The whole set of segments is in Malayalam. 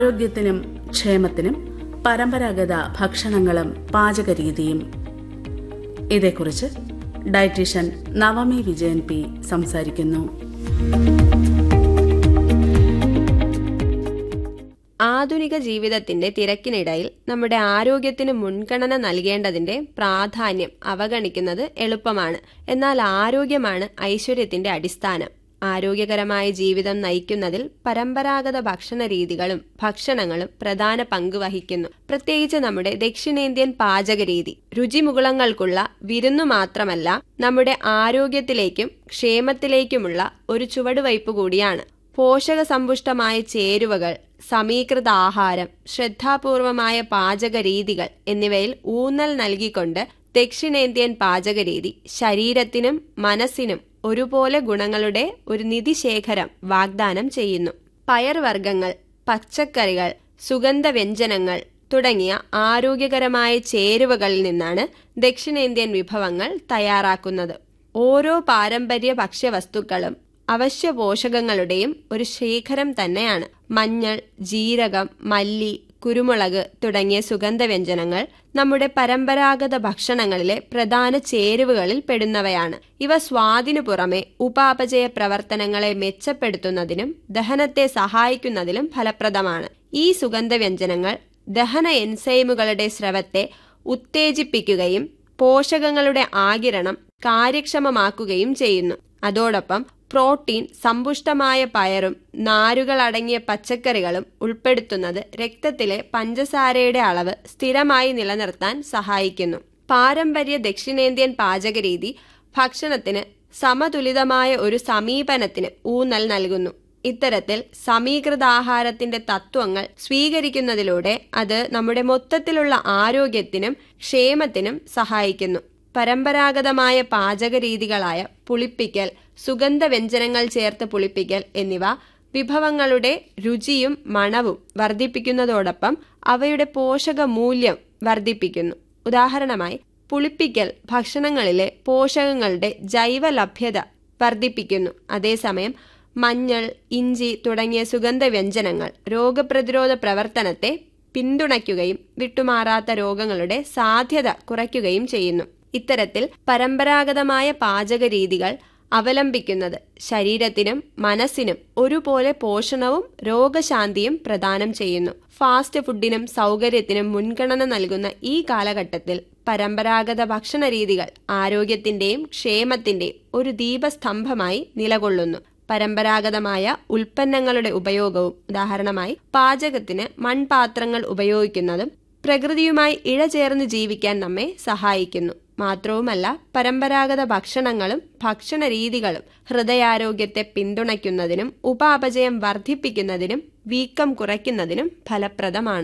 ആരോഗ്യത്തിനും ക്ഷേമത്തിനും പരമ്പരാഗത ഭക്ഷണങ്ങളും പാചകരീതിയും. ഇതേക്കുറിച്ച് ഡയറ്റീഷ്യൻ നവമി വിജയൻ പി സംസാരിക്കുന്നു. ആധുനിക ജീവിതത്തിന്റെ തിരക്കിനിടയിൽ നമ്മുടെ ആരോഗ്യത്തിന് മുൻഗണന നൽകേണ്ടതിന്റെ പ്രാധാന്യം അവഗണിക്കുന്നത് എളുപ്പമാണ്. എന്നാൽ ആരോഗ്യമാണ് ഐശ്വര്യത്തിന്റെ അടിസ്ഥാനം. ആരോഗ്യകരമായ ജീവിതം നയിക്കുന്നതിൽ പരമ്പരാഗത ഭക്ഷണ രീതികളും ഭക്ഷണങ്ങളും പ്രധാന പങ്ക് വഹിക്കുന്നു. പ്രത്യേകിച്ച് നമ്മുടെ ദക്ഷിണേന്ത്യൻ പാചകരീതി രുചിമുകുളങ്ങൾക്കുള്ള വിരുന്നു മാത്രമല്ല, നമ്മുടെ ആരോഗ്യത്തിലേക്കും ക്ഷേമത്തിലേക്കുമുള്ള ഒരു ചുവടുവയ്പ് കൂടിയാണ്. പോഷകസമ്പുഷ്ടമായ ചേരുവകൾ, സമീകൃത ആഹാരം, ശ്രദ്ധാപൂർവമായ പാചകരീതികൾ എന്നിവയിൽ ഊന്നൽ നൽകിക്കൊണ്ട് ദക്ഷിണേന്ത്യൻ പാചകരീതി ശരീരത്തിനും മനസ്സിനും ഒരുപോലെ ഗുണങ്ങളുടെ ഒരു നിധിശേഖരം വാഗ്ദാനം ചെയ്യുന്നു. പയർവർഗ്ഗങ്ങൾ, പച്ചക്കറികൾ, സുഗന്ധവ്യഞ്ജനങ്ങൾ തുടങ്ങിയ ആരോഗ്യകരമായ ചേരുവകളിൽ നിന്നാണ് ദക്ഷിണേന്ത്യൻ വിഭവങ്ങൾ തയ്യാറാക്കുന്നത്. ഓരോ പാരമ്പര്യ ഭക്ഷ്യവസ്തുക്കളും അവശ്യ പോഷകങ്ങളുടെയും ഒരു ശേഖരം തന്നെയാണ്. മഞ്ഞൾ, ജീരകം, മല്ലി, കുരുമുളക് തുടങ്ങിയ സുഗന്ധവ്യഞ്ജനങ്ങൾ നമ്മുടെ പരമ്പരാഗത ഭക്ഷണങ്ങളിലെ പ്രധാന ചേരുവകളിൽ പെടുന്നവയാണ്. ഇവ സ്വാദിനു പുറമെ ഉപാപചയ പ്രവർത്തനങ്ങളെ മെച്ചപ്പെടുത്തുന്നതിനും ദഹനത്തെ സഹായിക്കുന്നതിലും ഫലപ്രദമാണ്. ഈ സുഗന്ധവ്യഞ്ജനങ്ങൾ ദഹന എൻസൈമുകളുടെ സ്രവത്തെ ഉത്തേജിപ്പിക്കുകയും പോഷകങ്ങളുടെ ആഗിരണം കാര്യക്ഷമമാക്കുകയും ചെയ്യുന്നു. അതോടൊപ്പം പ്രോട്ടീൻ സമ്പുഷ്ടമായ പയറും നാരുകളടങ്ങിയ പച്ചക്കറികളും ഉൾപ്പെടുത്തുന്നത് രക്തത്തിലെ പഞ്ചസാരയുടെ അളവ് സ്ഥിരമായി നിലനിർത്താൻ സഹായിക്കുന്നു. പാരമ്പര്യ ദക്ഷിണേന്ത്യൻ പാചകരീതി ഭക്ഷണത്തിന് സമതുലിതമായ ഒരു സമീപനത്തിന് ഊന്നൽ നൽകുന്നു. ഇത്തരത്തിൽ സമീകൃതാഹാരത്തിന്റെ തത്വങ്ങൾ സ്വീകരിക്കുന്നതിലൂടെ അത് നമ്മുടെ മൊത്തത്തിലുള്ള ആരോഗ്യത്തിനും ക്ഷേമത്തിനും സഹായിക്കുന്നു. പരമ്പരാഗതമായ പാചകരീതികളായ പുളിപ്പിക്കൽ, സുഗന്ധവ്യഞ്ജനങ്ങൾ ചേർത്ത് പുളിപ്പിക്കൽ എന്നിവ വിഭവങ്ങളുടെ രുചിയും മണവും വർദ്ധിപ്പിക്കുന്നതോടൊപ്പം അവയുടെ പോഷകമൂല്യം വർദ്ധിപ്പിക്കുന്നു. ഉദാഹരണമായി, പുളിപ്പിക്കൽ ഭക്ഷണങ്ങളിലെ പോഷകങ്ങളുടെ ജൈവ ലഭ്യത വർദ്ധിപ്പിക്കുന്നു. അതേസമയം മഞ്ഞൾ, ഇഞ്ചി തുടങ്ങിയ സുഗന്ധവ്യഞ്ജനങ്ങൾ രോഗപ്രതിരോധ പ്രവർത്തനത്തെ പിന്തുണയ്ക്കുകയും വിട്ടുമാറാത്ത രോഗങ്ങളുടെ സാധ്യത കുറയ്ക്കുകയും ചെയ്യുന്നു. ഇത്തരത്തിൽ പരമ്പരാഗതമായ പാചകരീതികൾ അവലംബിക്കുന്നത് ശരീരത്തിനും മനസ്സിനും ഒരുപോലെ പോഷണവും രോഗശാന്തിയും പ്രദാനം ചെയ്യുന്നു. ഫാസ്റ്റ് ഫുഡിനും സൗകര്യത്തിനും മുൻഗണന നൽകുന്ന ഈ കാലഘട്ടത്തിൽ പരമ്പരാഗത ഭക്ഷണരീതികൾ ആരോഗ്യത്തിന്റെയും ക്ഷേമത്തിന്റെയും ഒരു ദീപസ്തംഭമായി നിലകൊള്ളുന്നു. പരമ്പരാഗതമായ ഉൽപ്പന്നങ്ങളുടെ ഉപയോഗവും, ഉദാഹരണമായി പാചകത്തിന് മൺപാത്രങ്ങൾ ഉപയോഗിക്കുന്നതും പ്രകൃതിയുമായി ഇഴചേർന്ന് ജീവിക്കാൻ നമ്മെ സഹായിക്കുന്നു. മാത്രവുമല്ല, പരമ്പരാഗത ഭക്ഷണങ്ങളും ഭക്ഷണരീതികളും ഹൃദയാരോഗ്യത്തെ പിന്തുണയ്ക്കുന്നതിനും ഉപാപചയം വർദ്ധിപ്പിക്കുന്നതിനും വീക്കം കുറയ്ക്കുന്നതിനും ഫലപ്രദമാണ്.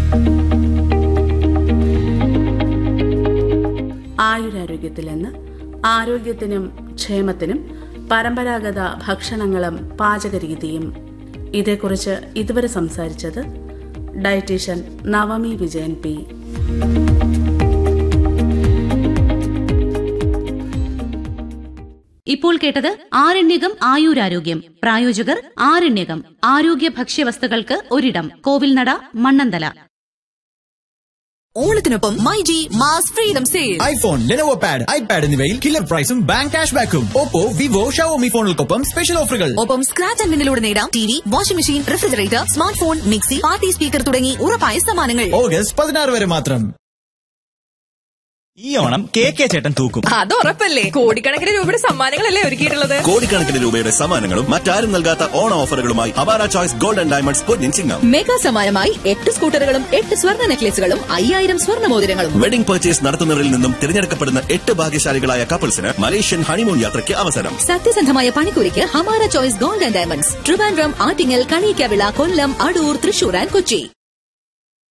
ആയുരാരോഗ്യത്തിൽ നിന്ന് ആരോഗ്യത്തിനും ക്ഷേമത്തിനും പരമ്പരാഗത ഭക്ഷണങ്ങളും പാചകരീതിയും. ഇതേക്കുറിച്ച് ഇതുവരെ സംസാരിച്ചത് ഡയറ്റീഷ്യൻ നവമി വിജയൻ പി. ഇപ്പോൾ കേട്ടത് ആരണ്യകം ആയുരാരോഗ്യം. പ്രായോജകർ ആരണ്യകം ആരോഗ്യ ഭക്ഷ്യവസ്തുക്കൾക്ക് ഒരിടം, Kovilnada, Mannanthala. ഓണത്തിനൊപ്പം myG mass freedom sale. IPhone, Lenovo pad, iPad എന്നിവയിൽ കില്ലർ പ്രൈസും ബാങ്ക് ക്യാഷ് ബാക്കും. ഓപ്പോ, വിവോ, ഷവോമി ഫോണുകൾക്കൊപ്പം സ്പെഷ്യൽ ഓഫറുകൾ. ഒപ്പം സ്ക്രാച്ച് ആൻഡ് വിന്നിലൂടെ നേടാം TV, washing machine, refrigerator, smart phone, mixie, party speaker തുടങ്ങി ഉറപ്പായ സമ്മാനങ്ങൾ. ഓഗസ്റ്റ് 16 വരെ മാത്രം. ഈ ഓണം കെ ചേട്ടൻ തൂക്കും. അത് ഉറപ്പല്ലേ. കോടിക്കണക്കിന് രൂപയുടെ സമ്മാനങ്ങളല്ലേ ഒരുക്കിയിട്ടുള്ളത്. കോടിക്കണക്കിന് രൂപയുടെ സമ്മാനങ്ങളും മറ്റാരും നൽകാത്ത ഓണ ഓഫറുകളുമായി Awara choice gold and diamonds Ponnin Chingam. Mega സമ്മാനമായി 8 സ്കൂട്ടറുകളും 8 സ്വർണ്ണ നെക്ലേസുകളും 5000 സ്വർണ്ണ മോതിരങ്ങളും. വെഡിംഗ് പർച്ചേസ് നടത്തുന്നവരിൽ നിന്നും തിരഞ്ഞെടുക്കപ്പെടുന്ന 8 ഭാഗ്യശാലികളായ കപ്പിൾസിന് മലേഷ്യൻ ഹണിമൂൺ യാത്രയ്ക്ക് അവസരം. സത്യസന്ധമായ പണിക്കൂലിക്ക് Hamara choice gold and diamonds, Trivandrum, Attingal, Kaliyakkavilai, Kollam, Adoor, Thrissur and Kochi.